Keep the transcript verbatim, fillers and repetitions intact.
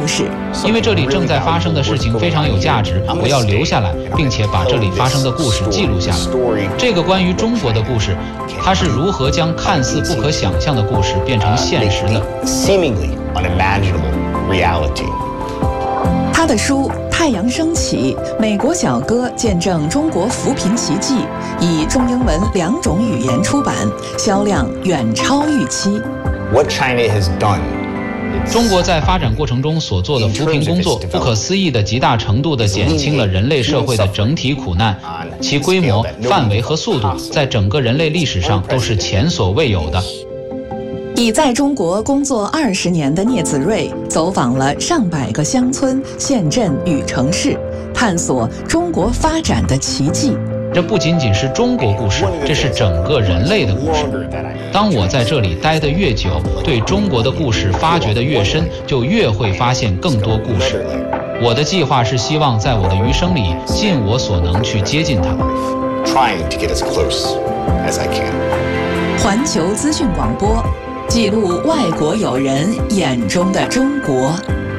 事。 因为这里正在发生的事情非常有价值，我要留下来，并且把这里发生的故事记录下来。这个关于中国的故事，它是如何将看似不可想象的故事变成现实的。 他的书《太阳升起》《美国小哥见证中国扶贫奇迹》以中英文两种语言出版，销量远超预期。 What China has done 中国在发展过程中所做的扶贫工作，不可思议地极大程度地减轻了人类社会的整体苦难，其规模、范围和速度在整个人类历史上都是前所未有的。 已在中国工作二十年的聂子睿走访了上百个乡村、县镇与城市，探索中国发展的奇迹。 这不仅仅是中国故事，这是整个人类的故事。当我在这里待得越久，对中国的故事发掘得越深，就越会发现更多故事。我的计划是希望在我的余生里尽我所能去接近它。 环球资讯广播，记录外国友人眼中的中国。